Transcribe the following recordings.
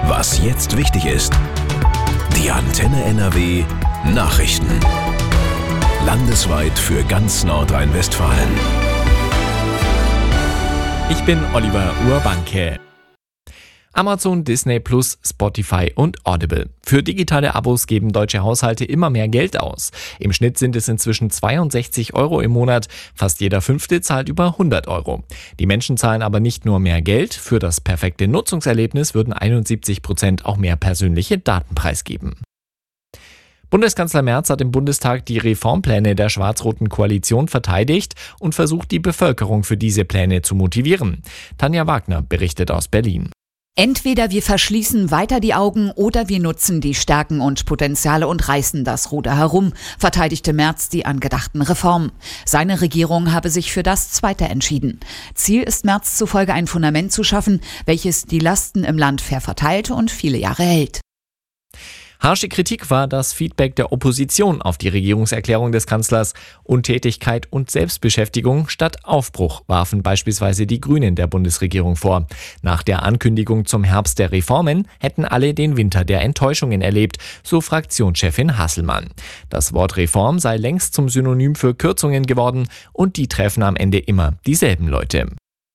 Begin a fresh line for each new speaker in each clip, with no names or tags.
Was jetzt wichtig ist. Die Antenne NRW Nachrichten. Landesweit für ganz Nordrhein-Westfalen.
Ich bin Oliver Urbanke. Amazon, Disney+, Spotify und Audible. Für digitale Abos geben deutsche Haushalte immer mehr Geld aus. Im Schnitt sind es inzwischen 62 € im Monat. Fast jeder Fünfte zahlt über 100 €. Die Menschen zahlen aber nicht nur mehr Geld. Für das perfekte Nutzungserlebnis würden 71% auch mehr persönliche Daten preisgeben. Bundeskanzler Merz hat im Bundestag die Reformpläne der schwarz-roten Koalition verteidigt und versucht, die Bevölkerung für diese Pläne zu motivieren. Tanja Wagner berichtet aus Berlin.
Entweder wir verschließen weiter die Augen oder wir nutzen die Stärken und Potenziale und reißen das Ruder herum, verteidigte Merz die angedachten Reformen. Seine Regierung habe sich für das Zweite entschieden. Ziel ist Merz zufolge ein Fundament zu schaffen, welches die Lasten im Land fair verteilt und viele Jahre hält.
Harsche Kritik war das Feedback der Opposition auf die Regierungserklärung des Kanzlers. Untätigkeit und Selbstbeschäftigung statt Aufbruch warfen beispielsweise die Grünen der Bundesregierung vor. Nach der Ankündigung zum Herbst der Reformen hätten alle den Winter der Enttäuschungen erlebt, so Fraktionschefin Hasselmann. Das Wort Reform sei längst zum Synonym für Kürzungen geworden und die treffen am Ende immer dieselben Leute.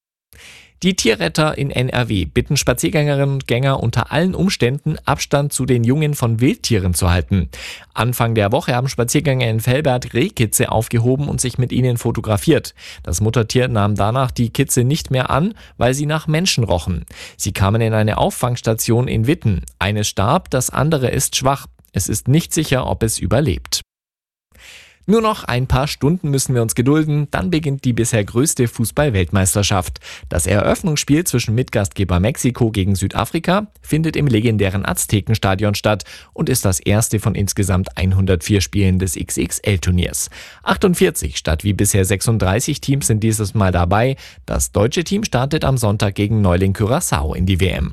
Die Tierretter in NRW bitten Spaziergängerinnen und Gänger unter allen Umständen Abstand zu den Jungen von Wildtieren zu halten. Anfang der Woche haben Spaziergänger in Velbert Rehkitze aufgehoben und sich mit ihnen fotografiert. Das Muttertier nahm danach die Kitze nicht mehr an, weil sie nach Menschen rochen. Sie kamen in eine Auffangstation in Witten. Eines starb, das andere ist schwach. Es ist nicht sicher, ob es überlebt. Nur noch ein paar Stunden müssen wir uns gedulden, dann beginnt die bisher größte Fußball-Weltmeisterschaft. Das Eröffnungsspiel zwischen Mitgastgeber Mexiko gegen Südafrika findet im legendären Aztekenstadion statt und ist das erste von insgesamt 104 Spielen des XXL-Turniers. 48 statt wie bisher 36 Teams sind dieses Mal dabei. Das deutsche Team startet am Sonntag gegen Neuling Curaçao in die WM.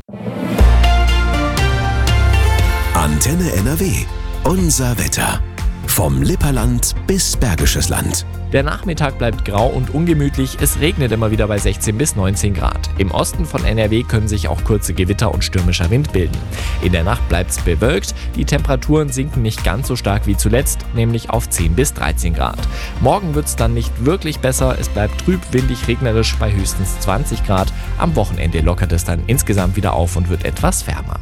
Antenne NRW. Unser Wetter. Vom Lipperland bis Bergisches Land.
Der Nachmittag bleibt grau und ungemütlich, es regnet immer wieder bei 16 bis 19 Grad. Im Osten von NRW können sich auch kurze Gewitter und stürmischer Wind bilden. In der Nacht bleibt es bewölkt, die Temperaturen sinken nicht ganz so stark wie zuletzt, nämlich auf 10 bis 13 Grad. Morgen wird es dann nicht wirklich besser, es bleibt trüb, windig, regnerisch bei höchstens 20 Grad. Am Wochenende lockert es dann insgesamt wieder auf und wird etwas wärmer.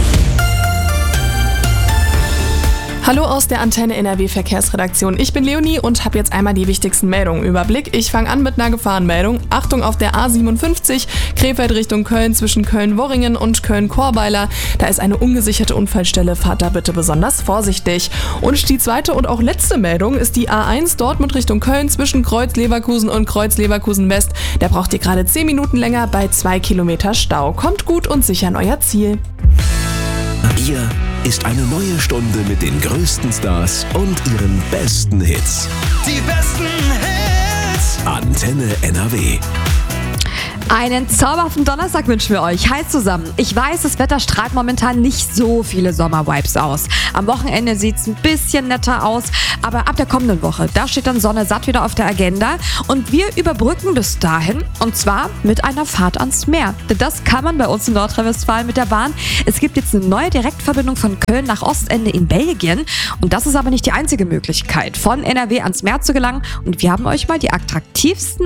Hallo aus der Antenne NRW Verkehrsredaktion. Ich bin Leonie und habe jetzt einmal die wichtigsten Meldungen im Überblick. Ich fange an mit einer Gefahrenmeldung. Achtung auf der A57, Krefeld Richtung Köln zwischen Köln-Worringen und Köln-Korweiler. Da ist eine ungesicherte Unfallstelle. Fahrt da bitte besonders vorsichtig. Und die zweite und auch letzte Meldung ist die A1 Dortmund Richtung Köln zwischen Kreuz-Leverkusen und Kreuz-Leverkusen-West. Da braucht ihr gerade 10 Minuten länger bei 2 Kilometer Stau. Kommt gut und sicher an euer Ziel.
Hier ist eine neue Stunde mit den größten Stars und ihren besten Hits.
Die besten Hits.
Antenne NRW.
Einen zauberhaften Donnerstag wünschen wir euch. Hi zusammen. Ich weiß, das Wetter strahlt momentan nicht so viele Sommervibes aus. Am Wochenende sieht es ein bisschen netter aus, aber ab der kommenden Woche, da steht dann Sonne satt wieder auf der Agenda und wir überbrücken bis dahin und zwar mit einer Fahrt ans Meer. Denn das kann man bei uns in Nordrhein-Westfalen mit der Bahn. Es gibt jetzt eine neue Direktverbindung von Köln nach Ostende in Belgien und das ist aber nicht die einzige Möglichkeit, von NRW ans Meer zu gelangen und wir haben euch mal die attraktivsten